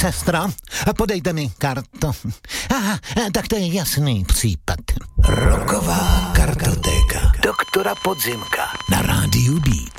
Sestro, podejte mi kartu. Aha, tak to je jasný případ. Rocková kartotéka. Doktora Podzimka. Na rádiu Beat.